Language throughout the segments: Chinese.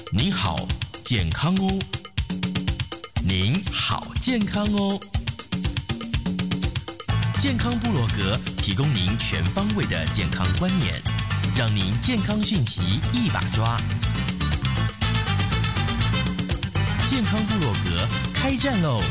您好，健康哦。您好，健康哦。健康部落格提供您全方位的健康观念，让您健康讯息一把抓。健康部落格开战喽！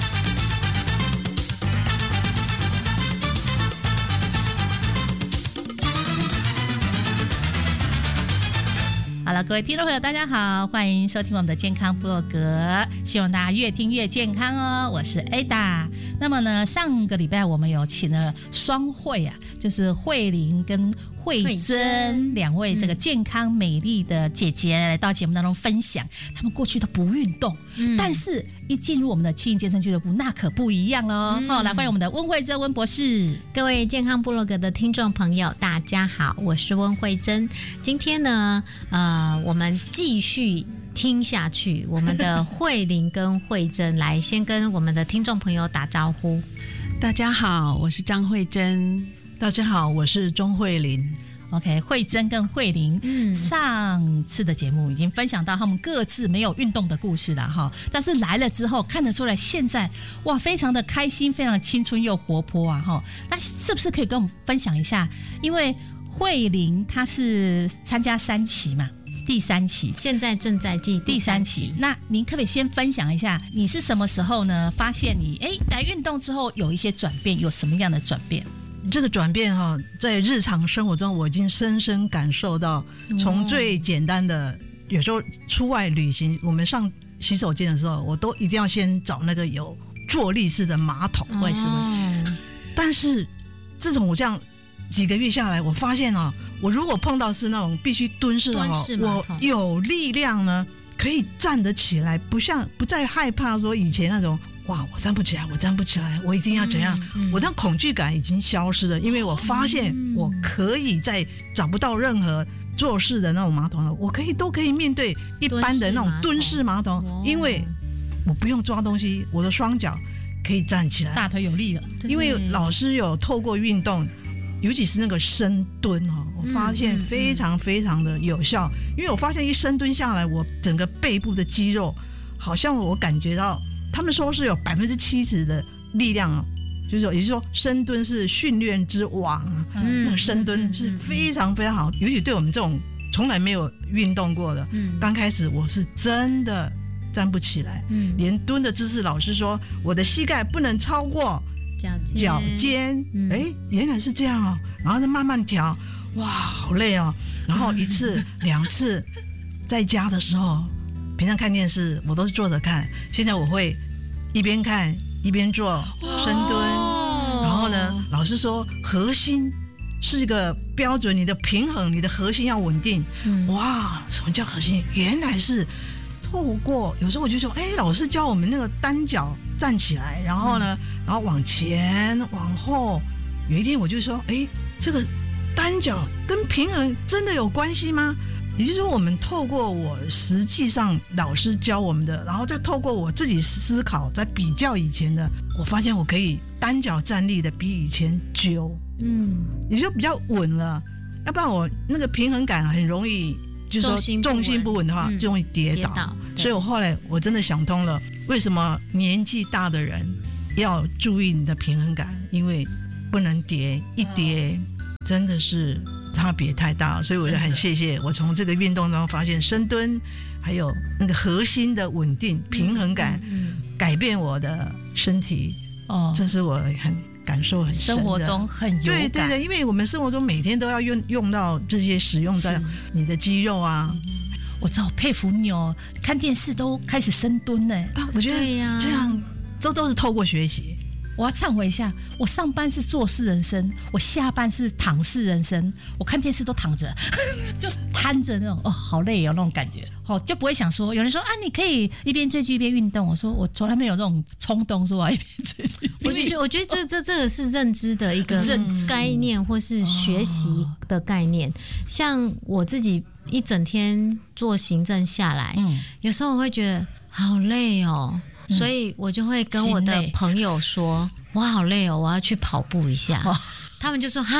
好了，各位听众朋友大家好，欢迎收听我们的健康部落格，希望大家越听越健康哦。我是 Ada。那么呢，上个礼拜我们有请了双慧啊，就是慧玲跟慧珍两位这个健康美丽的姐姐来到节目当中分享，她们过去都不运动，但是一进入我们的轻盈健身俱乐部，那可不一样咯。来欢迎我们的温慧珍温博士。 各位健康部落格的听众朋友大家好，我是温慧珍。今天呢我们继续听下去，我们的慧玲跟慧珍来先跟我们的听众朋友打招呼。 大家好，我是张慧珍。 大家好，我是钟慧玲。 OK， 慧珍跟慧玲，上次的节目已经分享到他们各自没有运动的故事了哈。但是来了之后，看得出来现在哇，非常的开心，非常的青春又活泼啊哈。那是不是可以跟我们分享一下？因为慧玲她是参加3期嘛。第3期， 现在正在第3期。 那您可不可以先分享一下，你是什么时候呢？发现你来运动之后有一些转变，有什么样的转变？ 这个转变在日常生活中我已经深深感受到。从最简单的，有时候出外旅行，我们上洗手间的时候，我都一定要先找那个有坐立式的马桶。 我也是。 但是自从我这样几个月下来，我发现我如果碰到是那种必须蹲式的我有力量呢，可以站得起来，不再害怕说以前那种哇，我站不起来，我一定要怎样。我那恐惧感已经消失了，因为我发现我可以在找不到任何坐式的那种马桶，我都可以面对一般的那种蹲式马桶，因为我不用抓东西，我的双脚可以站起来， 大腿有力了。 因为老师有透过运动，尤其是那个深蹲我发现非常非常的有效。因为我发现一深蹲下来，我整个背部的肌肉好像我感觉到，他们说是有70%的力量就是也就是说深蹲是训练之王那个深蹲是非常非常好。尤其对我们这种从来没有运动过的，刚开始我是真的站不起来，连蹲的姿势老师说我的膝盖不能超过脚尖，原来是这样然后再慢慢调，哇，好累然后1次2次，在家的时候，平常看电视我都是坐着看，现在我会一边看一边做深蹲，然后呢，老师说核心是一个标准，你的平衡，你的核心要稳定。哇，什么叫核心？原来是透过有时候我就说，老师教我们那个单脚站起来，然后呢，然后往前往后。有一天我就说，这个单脚跟平衡真的有关系吗？也就是说，我们透过我实际上老师教我们的，然后再透过我自己思考，再比较以前的，我发现我可以单脚站立的比以前久，也就比较稳了。要不然我那个平衡感很容易，就是说重心不稳的话，就容易跌倒。所以我后来我真的想通了，为什么年纪大的人要注意你的平衡感，因为不能跌，一跌真的是差别太大了。所以我就很谢谢我从这个运动中发现深蹲还有那个核心的稳定平衡感，改变我的身体。这是我很感受很深的， 生活中很有感。 对，因为我们生活中每天都要用到这些，使用到你的肌肉我真好佩服你看电视都开始深蹲呢我觉得这样都是透过学习。 我要忏悔一下，我上班是坐式人生，我下班是躺式人生，我看电视都躺着就瘫着那种好累那种感觉就不会想说，有人说你可以一边追剧一边运动，我说我从来没有那种冲动说我一边追剧。 我觉得这个是认知的一个概念，或是学习的概念。像我自己一整天做行政下来，有时候我会觉得好累所以我就会跟我的朋友说，我好累我要去跑步一下。他们就说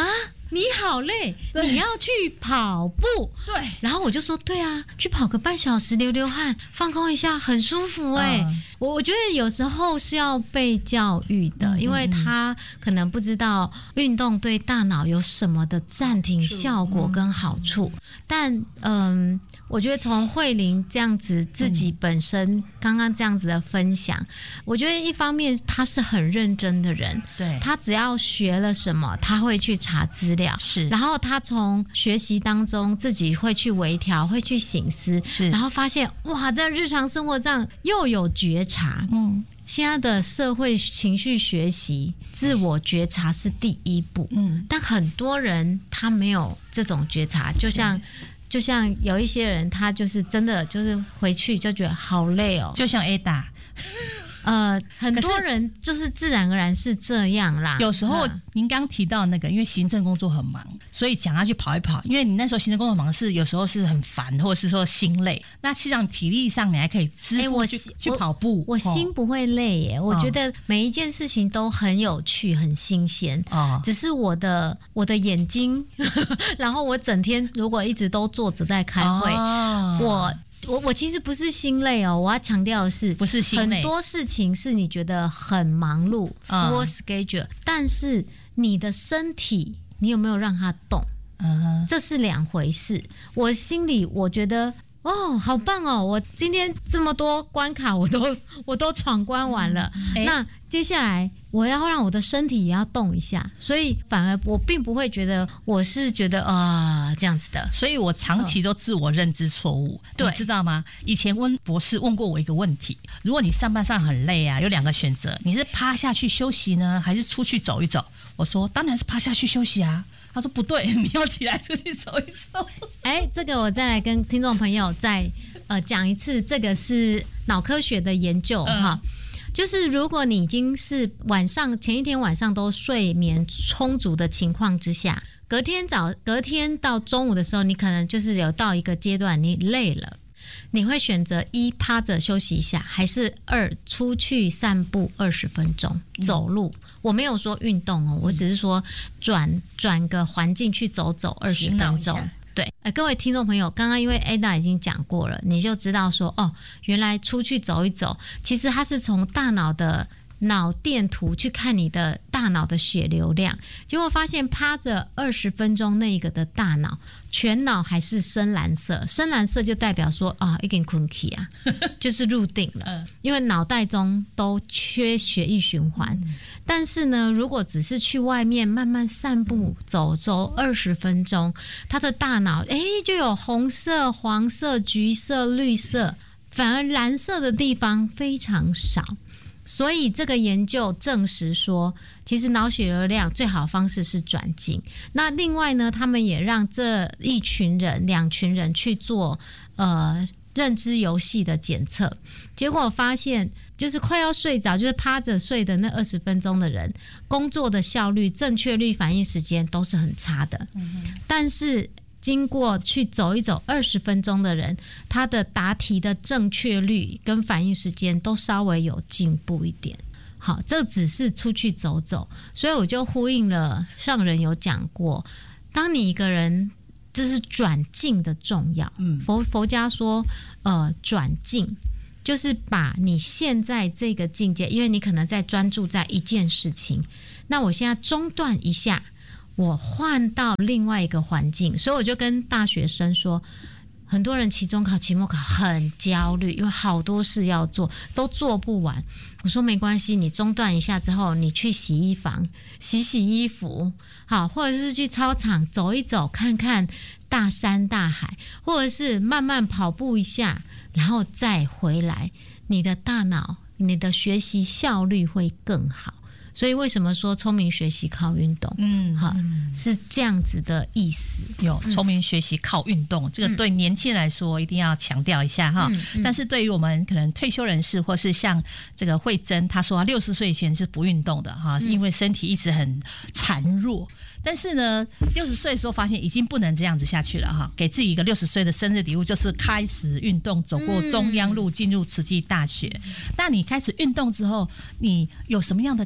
你好累，你要去跑步。 对， 然后我就说对啊，去跑个半小时流流汗，放空一下，很舒服我觉得有时候是要被教育的，因为他可能不知道运动对大脑有什么的暂停效果跟好处。但我觉得从慧玲这样子自己本身刚刚这样子的分享，我觉得一方面他是很认真的人， 对， 他只要学了什么，他会去查资料， 是， 然后他从学习当中自己会去微调，会去省思， 是， 然后发现哇，在日常生活上又有觉察。现在的社会情绪学习，自我觉察是第一步。但很多人他没有这种觉察，就像有一些人，他就是真的就是回去就觉得好累哦， 就像 Ada。 很多人就是自然而然是这样啦。 有时候您刚提到那个，因为行政工作很忙，所以讲要去跑一跑。因为你那时候行政工作忙是有时候是很烦，或者是说心累。那实际上体力上你还可以支付去跑步。 我心不会累耶，我觉得每一件事情都很有趣、很新鲜。只是我的眼睛，然后我整天如果一直都坐着在开会，我其实不是心累哦，我要强调的是， 不是心累， 很多事情是你觉得很忙碌，full schedule，但是你的身体，你有没有让它动？这是两回事。我心里我觉得，好棒哦！我今天这么多关卡，我都闯关完了。那接下来我要让我的身体也要动一下，所以反而我并不会觉得我是觉得这样子的， 所以我长期都自我认知错误，你知道吗？以前温博士问过我一个问题：如果你上班上很累啊，有2个选择，你是趴下去休息呢，还是出去走一走？我说当然是趴下去休息啊。他说不对，你要起来出去走一走。 这个我再来跟听众朋友再讲一次，这个是脑科学的研究哈。就是如果你已经是前一天晚上都睡眠充足的情况之下，隔天到中午的时候，你可能就是有到一个阶段你累了，你会选择1趴着休息一下，还是2出去散步20分钟走路？我没有说运动哦，我只是说转个环境去走走20分钟。对，各位听众朋友，刚刚因为 Ada 已经讲过了，你就知道说原来出去走一走，其实它是从大脑的脑电图去看你的大脑的血流量，结果发现趴着20分钟那个的大脑全脑还是深蓝色，深蓝色就代表说已经困起啊，就是入定了，因为脑袋中都缺血液循环。但是呢，如果只是去外面慢慢散步走20分钟，他的大脑就有红色、黄色、橘色、绿色，反而蓝色的地方非常少。所以这个研究证实说，其实脑血流量最好的方式是转进。那另外呢，他们也让这2群人去做认知游戏的检测，结果发现就是快要睡着，就是趴着睡的那20分钟的人，工作的效率、正确率、反应时间都是很差的。但是经过去走一走20分钟的人，他的答题的正确率跟反应时间都稍微有进步一点。好，这只是出去走走，所以我就呼应了上人有讲过，当你一个人，这是转境的重要。佛家说转境就是把你现在这个境界，因为你可能在专注在一件事情，那我现在中断一下，我换到另外一个环境。所以我就跟大学生说，很多人期中考、期末考很焦虑，因为好多事要做，都做不完。我说没关系，你中断一下之后，你去洗衣房洗衣服，好，或者是去操场走一走，看看大山大海，或者是慢慢跑步一下，然后再回来，你的大脑、你的学习效率会更好。所以为什么说聪明学习靠运动？是这样子的意思。 有聪明学习靠运动，这个对年轻人来说一定要强调一下哈。但是对于我们可能退休人士，或是像这个慧珍，她说60岁以前是不运动的哈，因为身体一直很孱弱。但是呢，60岁的时候发现已经不能这样子下去了哈，给自己一个60岁的生日礼物，就是开始运动，走过中央路，进入慈济大学。那你开始运动之后，你有什么样的改变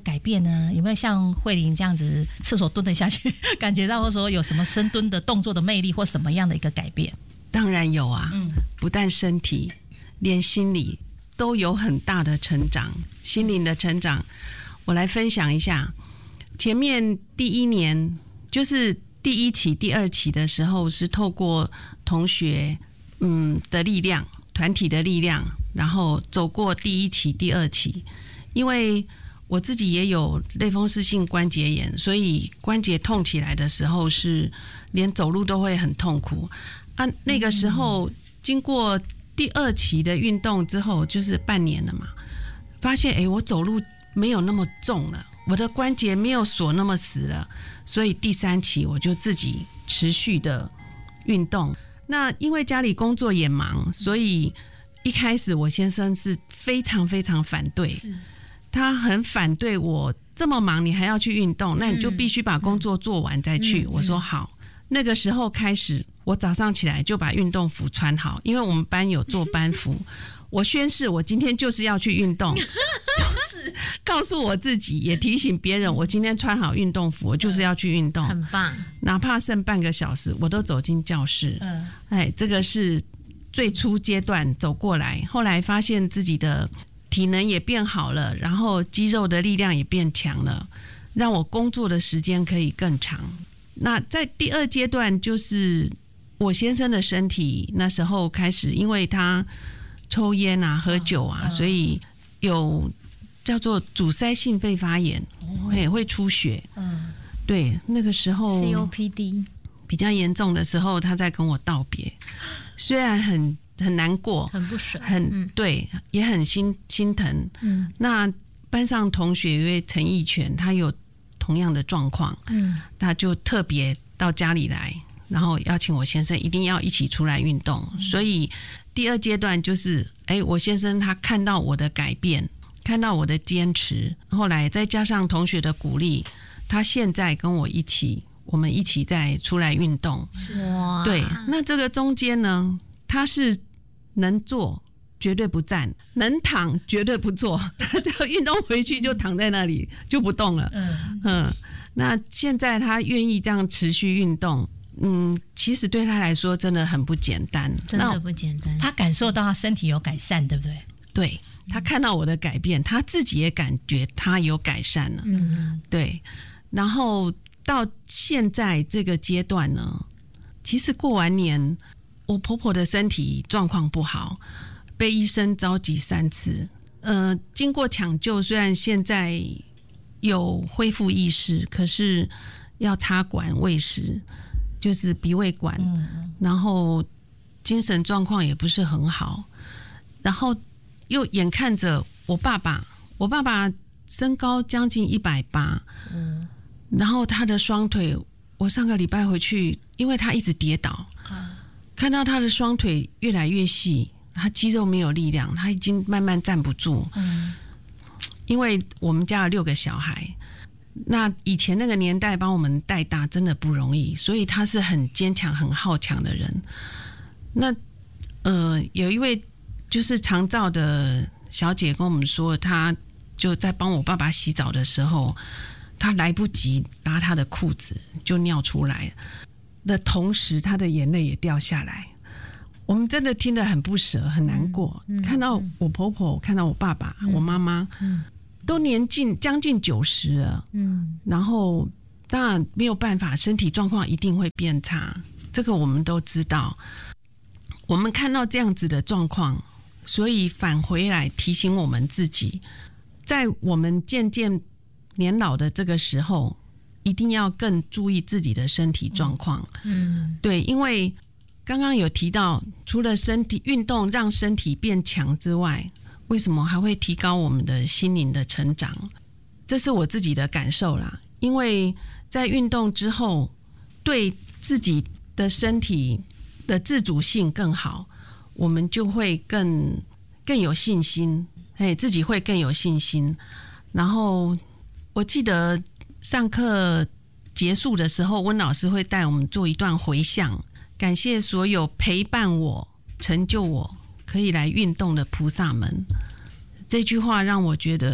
呢，有没有像慧玲这样子厕所蹲得下去，感觉到说有什么深蹲的动作的魅力或什么样的一个改变？ 当然有啊，不但身体，连心理都有很大的成长，心灵的成长。我来分享一下，前面第1年就是第1期、第2期的时候，是透过同学的力量、团体的力量，然后走过第1期、第2期。因为我自己也有类风湿性关节炎，所以关节痛起来的时候是连走路都会很痛苦啊。那个时候经过第2期的运动之后，就是半年了嘛，发现我走路没有那么重了，我的关节没有锁那么死了，所以第3期我就自己持续的运动。那因为家里工作也忙，所以一开始我先生是非常非常反对，他很反对我这么忙你还要去运动，那你就必须把工作做完再去。我说好。那个时候开始，我早上起来就把运动服穿好，因为我们班有做班服，我宣誓我今天就是要去运动，告诉我自己，也提醒别人，我今天穿好运动服，我就是要去运动， 很棒。 哪怕剩半个小时，我都走进教室。这个是最初阶段走过来，后来发现自己的体能也变好了，然后肌肉的力量也变强了，让我工作的时间可以更长。那在第2阶段，就是我先生的身体那时候开始，因为他抽烟啊、喝酒啊，所以有叫做阻塞性肺发炎，会出血。对，那个时候 COPD 比较严重的时候，他在跟我道别，虽然很难过， 很不舍， 对，也很心疼。那班上同学因为陈义全，他有同样的状况，他就特别到家里来，然后邀请我先生一定要一起出来运动。所以第2阶段就是我先生他看到我的改变，看到我的坚持，后来再加上同学的鼓励，他现在跟我我们一起再出来运动。 哇， 对，那这个中间呢，他是能坐绝对不站，能躺绝对不坐，他只要运动回去就躺在那里就不动了。那现在他愿意这样持续运动，其实对他来说真的很不简单， 真的不简单。 他感受到他身体有改善，对不对？ 对，他看到我的改变，他自己也感觉他有改善了。对。然后到现在这个阶段呢，其实过完年，我婆婆的身体状况不好，被医生召集3次。经过抢救，虽然现在有恢复意识，可是要插管喂食，就是鼻胃管，然后精神状况也不是很好，然后又眼看着我爸爸身高将近180，然后他的双腿，我上个礼拜回去，因为他一直跌倒，看到他的双腿越来越细，他肌肉没有力量，他已经慢慢站不住。因为我们家有6个小孩，那以前那个年代帮我们带大真的不容易，所以他是很坚强、很好强的人。那有一位就是长照的小姐跟我们说，她就在帮我爸爸洗澡的时候，她来不及拉他的裤子就尿出来的同时，她的眼泪也掉下来。我们真的听得很不舍，很难过。看到我婆婆，看到我爸爸、我妈妈，都年近将近90了，然后当然没有办法，身体状况一定会变差，这个我们都知道。我们看到这样子的状况，所以返回来提醒我们自己，在我们渐渐年老的这个时候，一定要更注意自己的身体状况。对，因为刚刚有提到，除了身体运动让身体变强之外，为什么还会提高我们的心灵的成长？这是我自己的感受啦。因为在运动之后，对自己的身体的自主性更好，我们就会更有信心，自己会更有信心。然后我记得上课结束的时候，温老师会带我们做一段回向，感谢所有陪伴我、成就我可以来运动的菩萨们。这句话让我觉得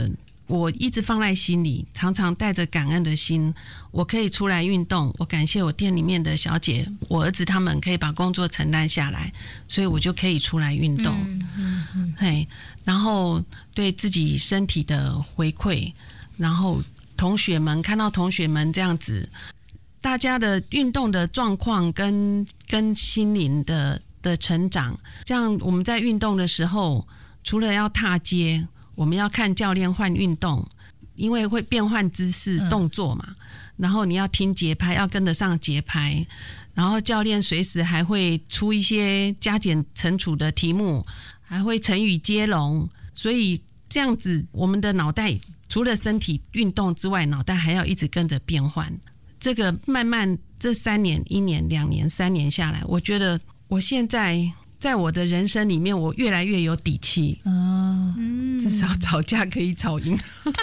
我一直放在心里，常常带着感恩的心，我可以出来运动，我感谢我店里面的小姐，我儿子他们可以把工作承担下来，所以我就可以出来运动。嘿，然后对自己身体的回馈，然后同学们看到同学们这样子，大家的运动的状况跟心灵的成长，这样我们在运动的时候，除了要踏阶，我们要看教练换运动，因为会变换姿势动作嘛，然后你要听节拍，要跟得上节拍，然后教练随时还会出一些加减乘除的题目，还会成语接龙，所以这样子我们的脑袋除了身体运动之外，脑袋还要一直跟着变换。这个慢慢这3年、1年、2年、3年下来，我觉得我现在在我的人生里面，我越来越有底气哦，至少吵架可以吵赢，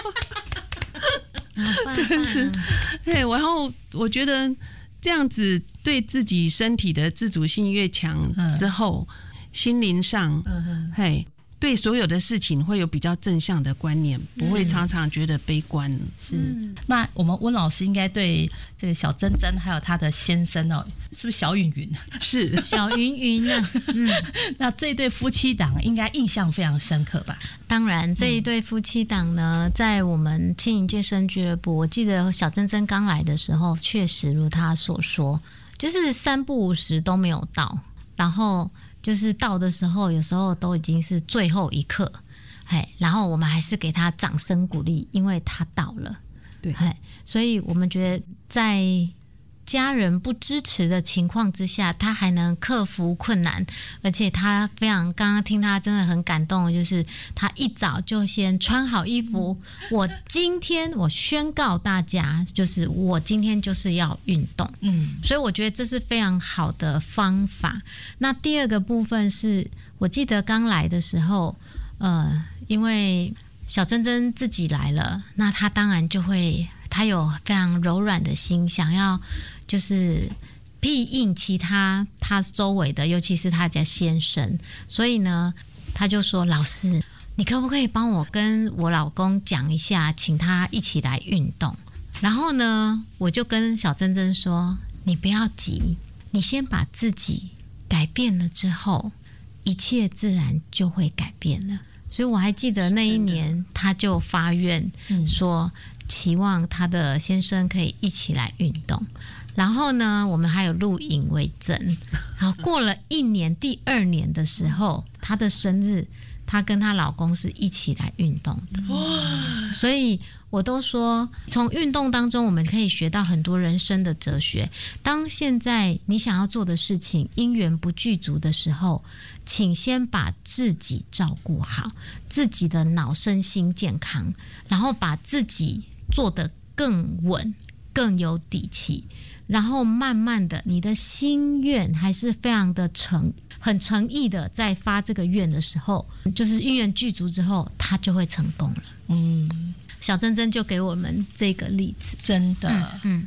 真是对。然后我觉得这样子对自己身体的自主性越强之后，心灵上，嘿，对所有的事情会有比较正向的观念，不会常常觉得悲观。 是，那我们温老师应该对这个小珍珍还有她的先生哦，是不是小云云？ 是小云云啊， 那这一对夫妻档应该印象非常深刻吧？ 当然，这一对夫妻档呢，在我们轻盈健身俱乐部，我记得小珍珍刚来的时候，确实如她所说，就是3不5时都没有到，然后就是到的时候，有时候都已经是最后一刻，然后我们还是给他掌声鼓励，因为他到了。对，所以我们觉得在家人不支持的情况之下，他还能克服困难，而且他非常，刚刚听他真的很感动，就是他一早就先穿好衣服，我今天我宣告大家，就是我今天就是要运动，所以我觉得这是非常好的方法。那第二个部分是我记得刚来的时候，因为小珍珍自己来了，那他当然就会，他有非常柔软的心，想要就是庇应其他周围的，尤其是他家先生，所以呢，他就说：“老师，你可不可以帮我跟我老公讲一下，请他一起来运动？”然后呢，我就跟小珍珍说：“你不要急，你先把自己改变了之后，一切自然就会改变了。”所以我还记得那一年，他就发愿说，期望他的先生可以一起来运动。然后呢，我们还有录影为证。然后过了1年，第2年的时候，她的生日，她跟她老公是一起来运动的。所以我都说，从运动当中我们可以学到很多人生的哲学。当现在你想要做的事情因缘不具足的时候，请先把自己照顾好，自己的脑身心健康，然后把自己做得更稳，更有底气，然后慢慢的，你的心愿还是非常的很诚意的，在发这个愿的时候，就是因缘具足之后，他就会成功了。小珍珍就给我们这个例子， 真的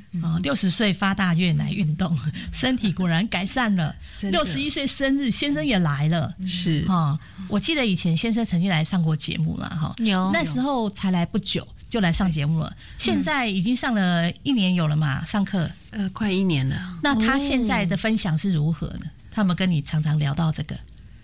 ，60岁发大愿来运动，身体果然改善了。61岁生日，先生也来了， 是我记得以前先生曾经来上过节目了， 有那时候才来不久就来上节目了，现在已经上了1年有了嘛，上课快1年了。 那他现在的分享是如何呢？他们跟你常常聊到这个？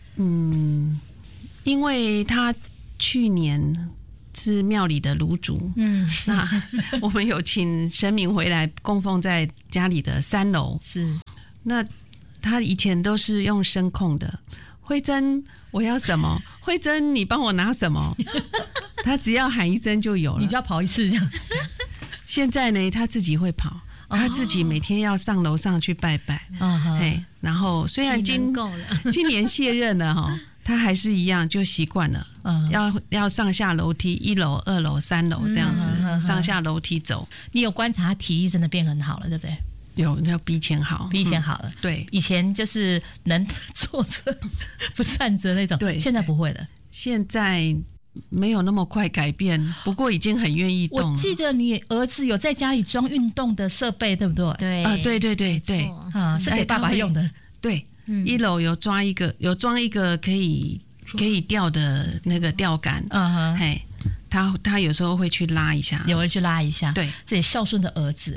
因为他去年是庙里的炉主，那我们有请神明回来供奉在家里的3楼， 是。 那他以前都是用声控的，慧珍我要什么，慧珍你帮我拿什么，他只要喊一声就有了， 你就要跑一次这样。 现在呢，他自己会跑，他自己每天要上楼上去拜拜，然后虽然今年卸任了哈。他还是一样就习惯了，要上下楼梯，1楼、2楼、3楼这样子，上下楼梯走。 你有观察他体力真的变很好了，对不对？ 有，要比以前好， 比以前好了。 对， 以前就是能坐着不站着那种， 对， 现在不会了。 现在没有那么快改变，不过已经很愿意动了。 我记得你儿子有在家里装运动的设备，对不对？ 对， 对， 是给爸爸用的。 对，1楼有装一个可以吊的那个吊杆， 他有时候会去拉一下， 也会去拉一下， 对， 这也孝顺的儿子。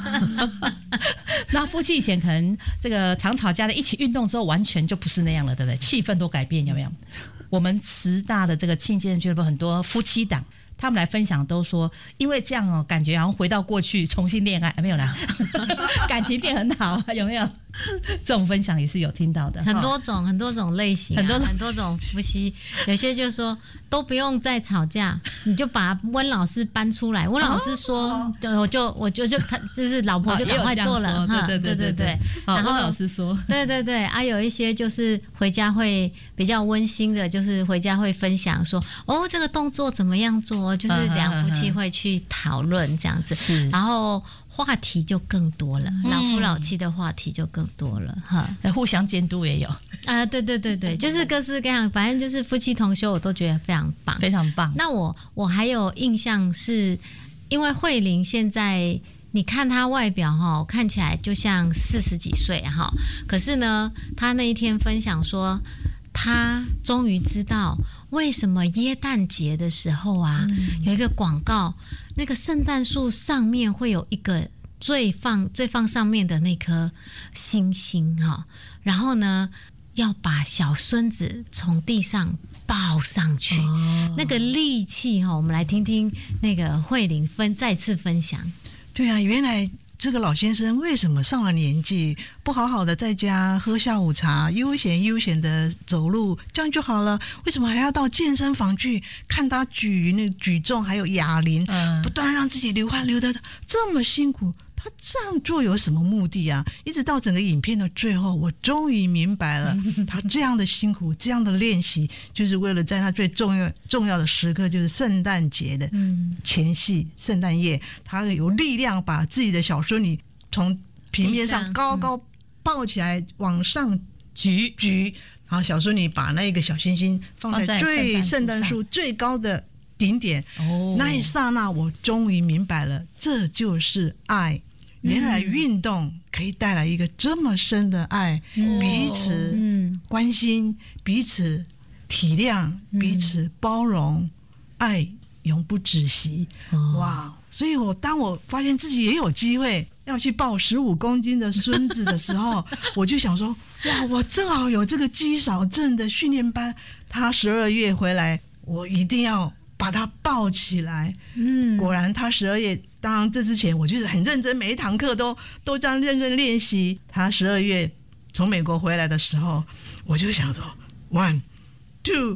那夫妻以前可能这个常吵架的，一起运动之后完全就不是那样了，对不对？气氛都改变，有没有？我们慈大的这个庆健俱乐部很多夫妻档，他们来分享都说，因为这样哦，感觉好像回到过去重新恋爱，没有啦，感情变很好，有没有？这种分享也是有听到的， 很多种类型、很多种夫妻，有些就说都不用再吵架，你就把温老师搬出来。温老师说，我就他就是老婆就赶快做了，对。 然后温老师说， 对啊，有一些就是回家会比较温馨的，就是回家会分享说，哦，这个动作怎么样做，就是两夫妻会去讨论这样子，然后话题就更多了，老夫老妻的话题就更多了哈， 互相监督也有啊，对，就是各式各样，反正就是夫妻同修，我都觉得非常棒， 非常棒。 那我还有印象是，因为慧玲现在你看她外表哈，看起来就像40几岁哈，可是呢，她那一天分享说，她终于知道为什么耶诞节的时候啊，有一个广告，那个圣诞树上面会有一个最放上面的那颗星星哈，然后呢，要把小孙子从地上抱上去，那个力气哈，我们来听听那个慧玲再次分享。 对啊，原来这个老先生为什么上了年纪不好好的在家喝下午茶，悠闲的走路，这样就好了？为什么还要到健身房去看他举重，还有哑铃，不断让自己流汗流得这么辛苦？他这样做有什么目的啊？一直到整个影片的最后，我终于明白了，他这样的辛苦，这样的练习，就是为了在他最重要的时刻，就是圣诞节的前夕，圣诞夜，他有力量把自己的小孙女从平面上高高抱起来，往上举，然后小孙女把那个小星星放在圣诞树最高的顶点。那一刹那，我终于明白了，这就是爱。原来运动可以带来一个这么深的爱，彼此关心，彼此体谅，彼此包容，爱永不止息。哇！所以当我发现自己也有机会要去抱15公斤的孙子的时候，我就想说，哇，我正好有这个肌少症的训练班，他12月回来，我一定要把他抱起来。果然他12月，当然这之前我就是很认真，每一堂课都这样认真练习。他12月从美国回来的时候，我就想说 1, 2,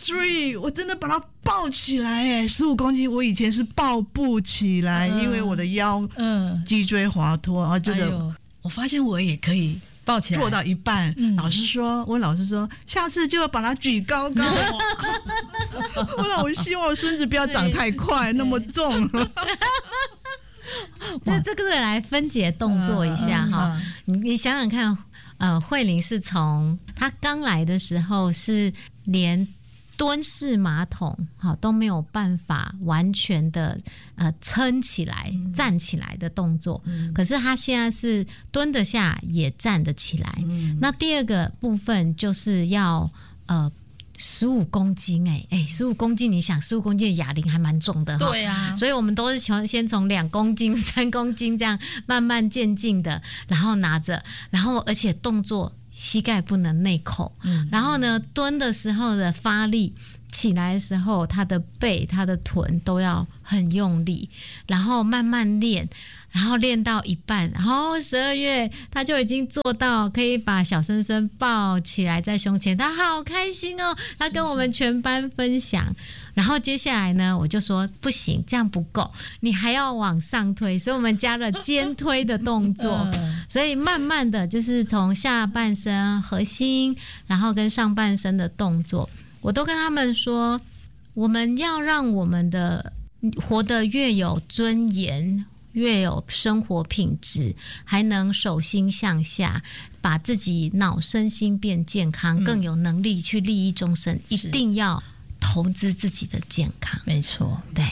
3，我真的把他抱起来15公斤，我以前是抱不起来，因为我的腰脊椎滑脱，然后这个我发现我也可以抱起来做到一半。温老师说下次就要把它举高高。我希望我孙子不要长太快，那么重。 这个来分解动作一下哈，你想想看，慧玲是从她刚来的时候是连蹲式马桶都没有办法完全的撑起来站起来的动作，可是他现在是蹲得下也站得起来。那第二个部分就是要15公斤15公斤，你想15公斤的哑铃还蛮重的哈， 对啊， 所以我们都是先从2公斤、3公斤这样慢慢渐进的，然后拿着，然后而且动作膝盖不能内扣，然后呢蹲的时候的发力，起来的时候他的背、他的臀都要很用力，然后慢慢练，然后练到一半，然后12月他就已经做到可以把小孙孙抱起来在胸前，他好开心哦，他跟我们全班分享。然后接下来呢，我就说不行，这样不够，你还要往上推，所以我们加了肩推的动作，所以慢慢的就是从下半身核心，然后跟上半身的动作，我都跟他们说，我们要让我们的活得越有尊严，越有生活品质，还能手心向下，把自己脑身心变健康，更有能力去利益众生，一定要投资自己的健康。 没错， 对，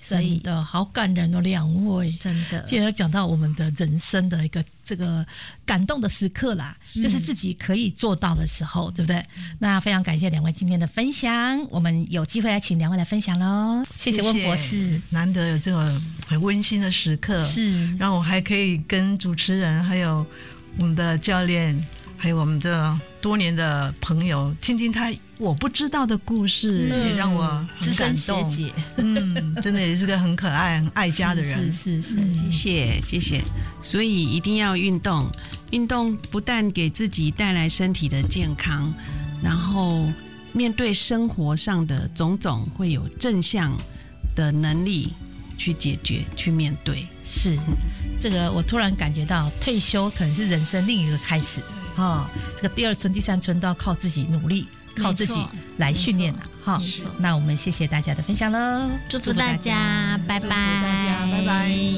所以真的好感人哦，两位真的， 今天讲到我们的人生的一个这个感动的时刻啦，就是自己可以做到的时候，对不对？那非常感谢两位今天的分享，我们有机会来请两位来分享喽。谢谢温博士， 难得有这个很温馨的时刻， 是让我还可以跟主持人还有我们的教练还有我们这多年的朋友听听他我不知道的故事，也让我很感动。 资深学姐， 真的也是个很可爱很爱家的人。 是， 谢谢。所以一定要运动，运动不但给自己带来身体的健康，然后面对生活上的种种会有正向的能力去解决去面对。 是这个我突然感觉到退休可能是人生另一个开始这个第二春第三春都要靠自己努力，靠自己来训练了那我们谢谢大家的分享喽， 祝福大家，拜拜， 祝福大家，拜拜。